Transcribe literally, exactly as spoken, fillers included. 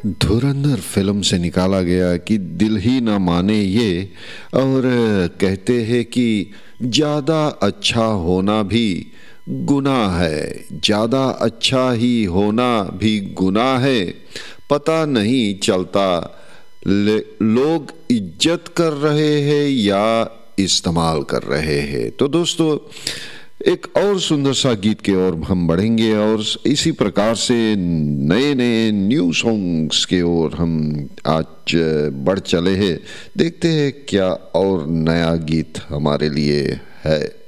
धुरंधर film से निकाला गया कि दिल ही ना माने ये, और कहते हैं कि ज़्यादा अच्छा होना भी गुनाह है, ज़्यादा अच्छा ही होना भी गुनाह है। पता नहीं चलता लोग इज्जत कर रहे हैं या इस्तेमाल कर रहे हैं। तो दोस्तों, एक और सुंदर सा गीत के ओर हम बढ़ेंगे और इसी प्रकार से नए नए न्यू सॉन्ग्स के ओर हम आज बढ़ चले हैं। देखते हैं क्या और नया गीत हमारे लिए है।